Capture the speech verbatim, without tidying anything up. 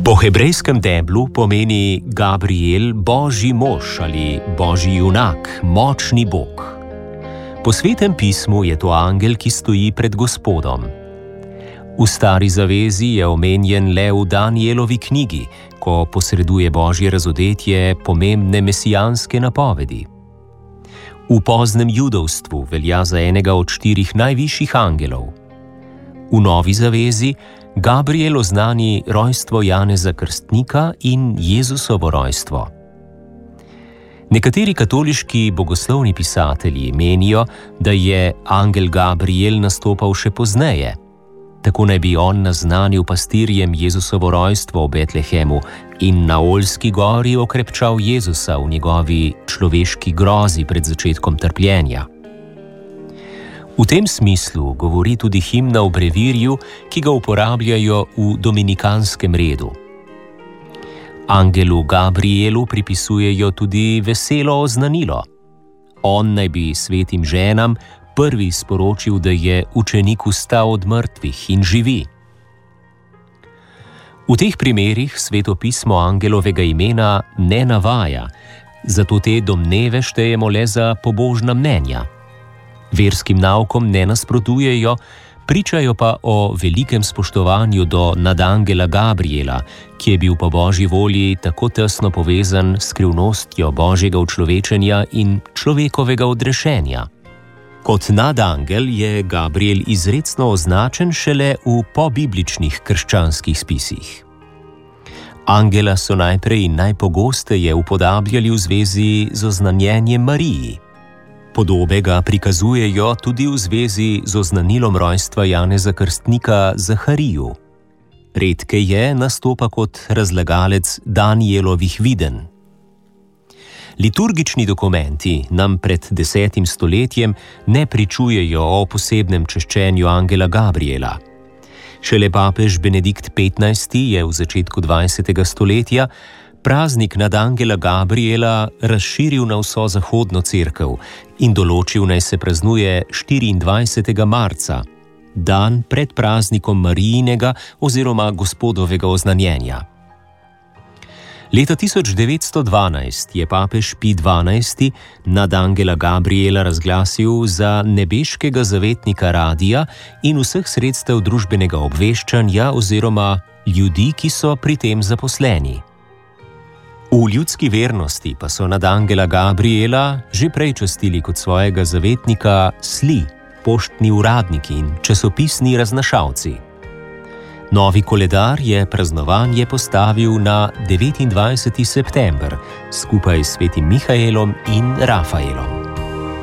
Po hebrejskem deblu pomeni Gabriel božji mož ali božji junak, močni Bog. Po Svetem pismu je to angel, ki stoji pred Gospodom. V Stari zavezi je omenjen le v Danijelovi knjigi, ko posreduje božje razodetje pomembne mesijanske napovedi. V poznem judovstvu velja za enega od štirih najvišjih angelov. V Novi zavezi Gabriel oznani rojstvo Janeza Krstnika in Jezusovo rojstvo. Nekateri katoliški bogoslovni pisatelji menijo, da je angel Gabriel nastopal še pozneje. Tako naj bi on naznanil pastirjem Jezusovo rojstvo v Betlehemu in na Oljski gori okrepčal Jezusa v njegovi človeški grozi pred začetkom trpljenja. V tem smislu govori tudi himna v brevirju, ki ga uporabljajo v dominikanskem redu. Angelu Gabrielu pripisujejo tudi veselo oznanilo. On naj bi svetim ženam prvi sporočil, da je učenik vstal od mrtvih in živi. V teh primerih Sveto pismo angelovega imena ne navaja, zato te domneve štejemo le za pobožna mnenja. Verskim naukom ne nasprotujejo, pričajo pa o velikem spoštovanju do nadangela Gabriela, ki je bil po božji volji tako tesno povezan s skrivnostjo božjega učlovečenja in človekovega odrešenja. Kot nadangel je Gabriel izrecno označen šele v pobibličnih krščanskih spisih. Angela so najprej in najpogosteje upodabljali v zvezi z oznanjenjem Mariji. Podobe ga prikazujejo tudi v zvezi z oznanilom rojstva Janeza Krstnika Zahariju. Redkeje nastopa kot razlagalec Danijelovih videnj. Liturgični dokumenti nam pred desetim stoletjem ne pričujejo o posebnem češčenju angela Gabriela. Šele papež Benedikt petnajsti je v začetku dvajsetega stoletja praznik nadangela Gabriela razširil na vso zahodno cerkev in določil, naj se praznuje štiriindvajsetega marca, dan pred praznikom Marijinega oziroma Gospodovega oznanjenja. Leta tisoč devetsto dvanajst je papež Pij dvanajsti nadangela Gabriela razglasil za nebeškega zavetnika radia in vseh sredstev družbenega obveščanja oziroma ljudi, ki so pri tem zaposleni. V ljudski vernosti pa so nadangela Gabriela že prej častili kot svojega zavetnika sli, poštni uradniki in časopisni raznašalci. Novi koledar je praznovanje postavil na devetindvajseti september skupaj s svetim Mihaelom in Rafaelom.